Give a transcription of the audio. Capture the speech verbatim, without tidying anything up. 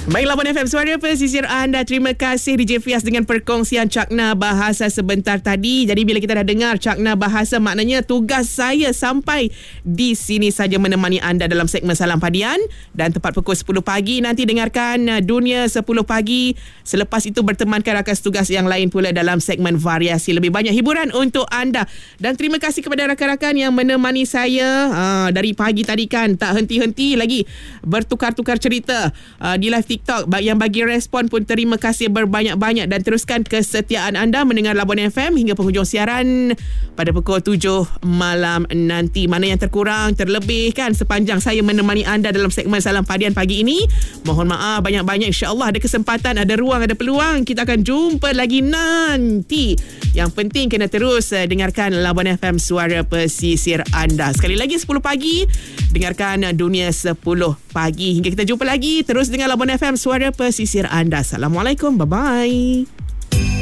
Baiklah, Labuan F M, suara pesisir anda. Terima kasih D J Fias dengan perkongsian cakna bahasa sebentar tadi. Jadi bila kita dah dengar cakna bahasa, maknanya tugas saya sampai di sini saja menemani anda dalam segmen Salam Padian. Dan tepat pukul sepuluh pagi nanti dengarkan Dunia sepuluh pagi. Selepas itu bertemankan rakan tugas yang lain pula dalam segmen variasi. Lebih banyak hiburan untuk anda. Dan terima kasih kepada rakan-rakan yang menemani saya aa, dari pagi tadi kan. Tak henti-henti lagi bertukar-tukar cerita aa, di live TikTok. Yang bagi respon pun terima kasih berbanyak-banyak. Dan teruskan kesetiaan anda mendengar Labuan F M hingga penghujung siaran pada pukul tujuh malam nanti. Mana yang terkurang, terlebih kan sepanjang saya menemani anda dalam segmen Salam Padian pagi ini. Mohon maaf banyak-banyak. InsyaAllah ada kesempatan, ada ruang, ada peluang. Kita akan jumpa lagi nanti. Yang penting kena terus uh, dengarkan Labuan F M, suara pesisir anda. Sekali lagi sepuluh pagi, dengarkan uh, Dunia sepuluh pagi. Hingga kita jumpa lagi, terus dengan Labuan F M, suara pesisir anda. Assalamualaikum, bye-bye.